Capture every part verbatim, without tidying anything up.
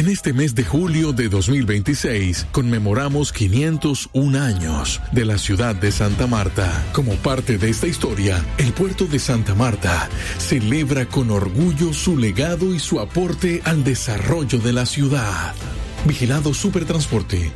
En este mes de julio de dos mil veintiséis conmemoramos quinientos un años de la ciudad de Santa Marta. Como parte de esta historia, el puerto de Santa Marta celebra con orgullo su legado y su aporte al desarrollo de la ciudad. Vigilado Supertransporte.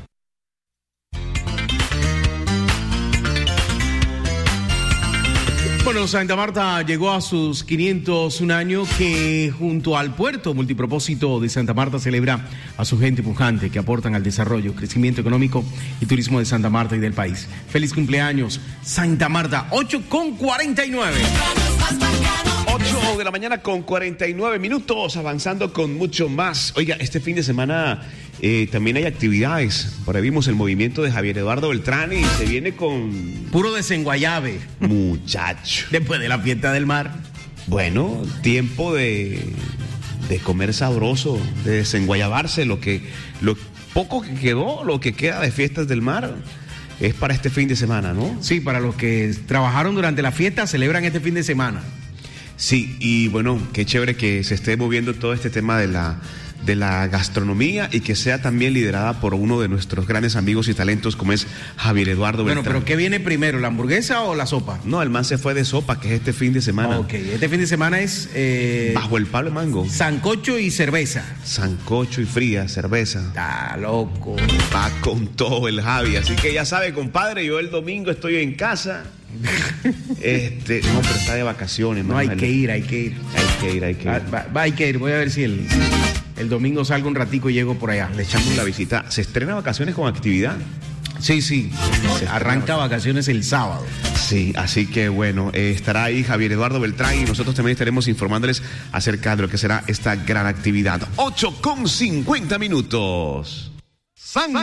Bueno, Santa Marta llegó a sus quinientos un años, que junto al puerto multipropósito de Santa Marta celebra a su gente pujante que aportan al desarrollo, crecimiento económico y turismo de Santa Marta y del país. Feliz cumpleaños, Santa Marta, ocho con cuarenta y nueve. ocho de la mañana con cuarenta y nueve minutos, avanzando con mucho más. Oiga, este fin de semana eh, también hay actividades. Por ahí vimos el movimiento de Javier Eduardo Beltrán y se viene con... Puro desenguayabe. Muchacho. Después de la fiesta del mar. Bueno, tiempo de, de comer sabroso, de desenguayabarse. Lo que, lo poco que quedó, lo que queda de fiestas del mar, es para este fin de semana, ¿no? Sí, para los que trabajaron durante la fiesta, celebran este fin de semana. Sí, y bueno, qué chévere que se esté moviendo todo este tema de la, de la gastronomía y que sea también liderada por uno de nuestros grandes amigos y talentos como es Javier Eduardo Beltrán. Bueno, pero ¿qué viene primero, la hamburguesa o la sopa? No, el man se fue de sopa, que es este fin de semana. Ok, este fin de semana es... Eh, Bajo el palo de mango. Sancocho y cerveza. Sancocho y fría, cerveza. Está loco. Va con todo el Javi, así que ya sabe, compadre, yo el domingo estoy en casa... Este, no, pero está de vacaciones. No, hay que ir, hay que ir. Hay que ir, hay que ir. Va, va, va, hay que ir, voy a ver si el, el domingo salgo un ratico y llego por allá. Le echamos la visita. ¿Se estrena vacaciones con actividad? Sí, sí. Se arranca vacaciones el sábado. Sí, así que bueno, eh, estará ahí Javier Eduardo Beltrán y nosotros también estaremos informándoles acerca de lo que será esta gran actividad. ocho con cincuenta minutos. San